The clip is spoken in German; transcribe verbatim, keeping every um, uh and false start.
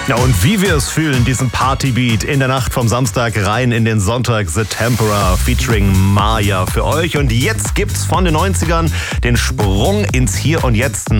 Ja, und wie wir es fühlen, diesen Partybeat in der Nacht vom Samstag rein in den Sonntag, The Temperor featuring Maya für euch. Und jetzt gibt's von den neunzigern den Sprung ins Hier und Jetzt.